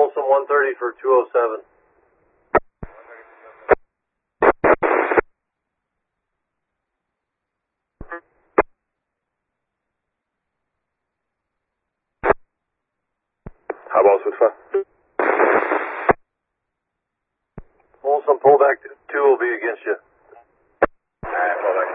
Folsom 130 for 207. How about Switchfoot? Folsom, pull back. 2 will be against you. Alright, pull back.